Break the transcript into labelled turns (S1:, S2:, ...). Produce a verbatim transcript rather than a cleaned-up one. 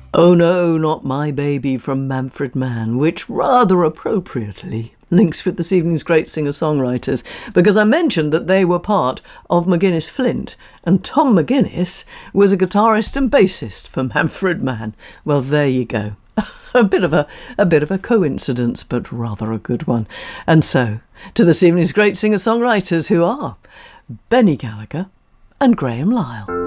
S1: Oh No, Not My Baby from Manfred Mann, which rather appropriately links with this evening's great singer-songwriters, because I mentioned that they were part of McGuinness Flint, and Tom McGuinness was a guitarist and bassist for Manfred Mann. Well, there you go. a bit of a, a bit of a coincidence, but rather a good one. And so, to this evening's great singer-songwriters, who are Benny Gallagher and Graham Lyle.